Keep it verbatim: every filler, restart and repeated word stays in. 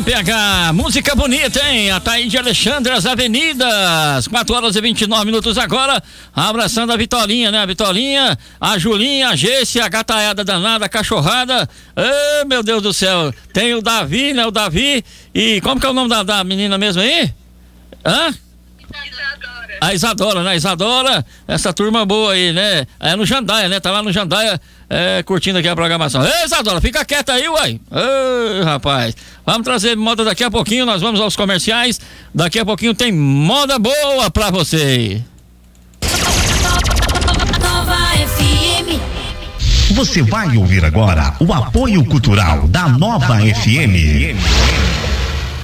P H, música bonita, hein? A Taíde Alexandre, as avenidas, quatro horas e vinte e nove minutos agora, abraçando a Vitolinha, né? A Vitolinha, a Julinha, a Geice, a gataiada danada, a cachorrada. Ai, meu Deus do céu, tem o Davi, né? O Davi, e como que é o nome da, da menina mesmo aí? Hã? Isadora. A Isadora, né? Isadora, essa turma boa aí, né? É no Jandaia, né? Tá lá no Jandaia, é, curtindo aqui a programação. Ei, Isadora, fica quieta aí, uai. Ei, rapaz. Vamos trazer moda daqui a pouquinho, nós vamos aos comerciais. Daqui a pouquinho tem moda boa pra você. Nova F M. Você vai ouvir agora o apoio cultural da Nova F M.